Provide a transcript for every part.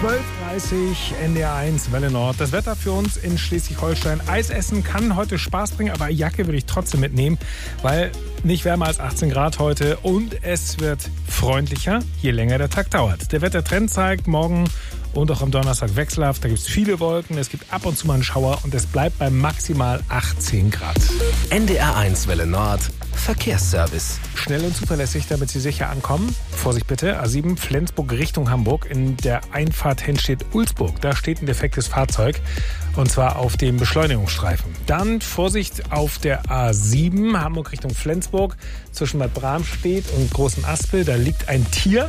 12:30 NDR1 Welle Nord. Das Wetter für uns in Schleswig-Holstein. Eisessen kann heute Spaß bringen, aber Jacke würde ich trotzdem mitnehmen, weil nicht wärmer als 18 Grad heute und es wird freundlicher, je länger der Tag dauert. Der Wettertrend zeigt morgen und auch am Donnerstag wechselhaft. Da gibt es viele Wolken, es gibt ab und zu mal einen Schauer und es bleibt bei maximal 18 Grad. NDR1 Welle Nord. Verkehrsservice. Schnell und zuverlässig, damit Sie sicher ankommen. Vorsicht bitte, A7 Flensburg Richtung Hamburg. In der Einfahrt Henstedt-Ulzburg. Da steht ein defektes Fahrzeug. Und zwar auf dem Beschleunigungsstreifen. Dann Vorsicht auf der A7 Hamburg Richtung Flensburg. Zwischen Bad Bramstedt und Großen Aspel. Da liegt ein Tier.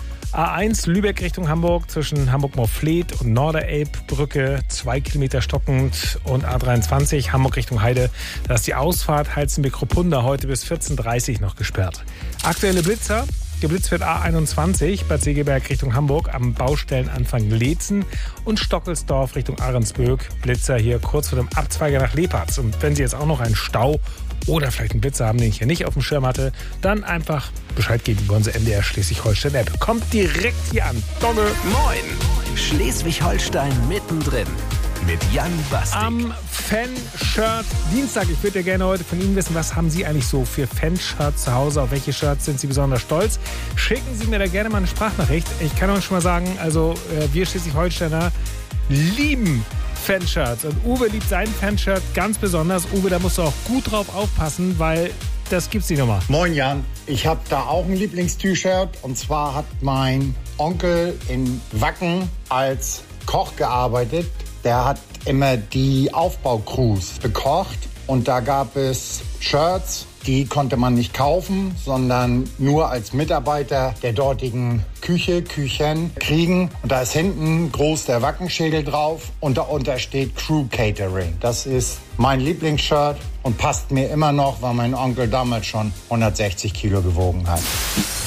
A1 Lübeck Richtung Hamburg zwischen Hamburg-Morfleet und Norderelbbrücke 2 Kilometer stockend und A23 Hamburg Richtung Heide. Da ist die Ausfahrt Heizenbeck-Ruppunda heute bis 14:30 Uhr noch gesperrt. Aktuelle Blitzer. Geblitzt wird A21 Bad Segeberg Richtung Hamburg am Baustellenanfang Leetzen und Stockelsdorf Richtung Ahrensböck. Blitzer hier kurz vor dem Abzweiger nach Leparz. Und wenn Sie jetzt auch noch einen Stau oder vielleicht einen Blitzer haben, den ich hier nicht auf dem Schirm hatte, dann einfach Bescheid geben über unsere NDR Schleswig-Holstein-App. Kommt direkt hier an. Dogge. Moin. Schleswig-Holstein mittendrin. Mit Jan Bastik. Am Fan-Shirt Dienstag. Ich würde ja gerne heute von Ihnen wissen, was haben Sie eigentlich so für Fan-Shirts zu Hause? Auf welche Shirts sind Sie besonders stolz? Schicken Sie mir da gerne mal eine Sprachnachricht. Ich kann euch schon mal sagen, also wir Schleswig-Holsteiner lieben Fanshirts. Und Uwe liebt sein Fanshirt ganz besonders. Uwe, da musst du auch gut drauf aufpassen, weil das gibt's die Nummer. Moin Jan, ich habe da auch ein Lieblingst-T-Shirt. Und zwar hat mein Onkel in Wacken als Koch gearbeitet. Der hat immer die Aufbaucrews bekocht. Und da gab es Shirts, die konnte man nicht kaufen, sondern nur als Mitarbeiter der dortigen Küchen kriegen. Und da ist hinten groß der Wackenschädel drauf und darunter steht Crew Catering. Das ist mein Lieblingsshirt und passt mir immer noch, weil mein Onkel damals schon 160 Kilo gewogen hat.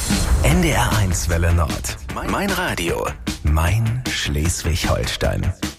NDR1 Welle Nord. Mein Radio. Mein Schleswig-Holstein.